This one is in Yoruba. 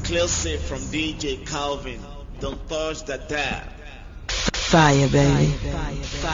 Exclusive from DJ Calvin. Don't touch the dial. Fire, baby.